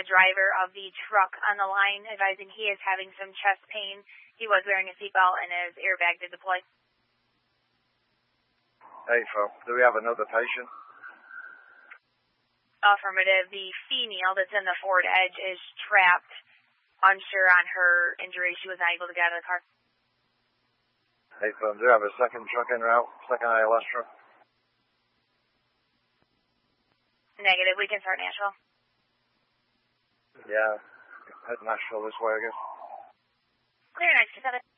The driver of the truck on the line advising he is having some chest pain. He was wearing a seatbelt and his airbag did deploy. Hey, Phil, do we have another patient? Affirmative. The female that's in the Ford Edge is trapped, unsure on her injury. She was not able to get out of the car. Hey, Phil, do we have a second truck en route? Second ILS truck? Negative. We can start Nashville. Yeah, head Nashville this way, I guess. Clear, 927.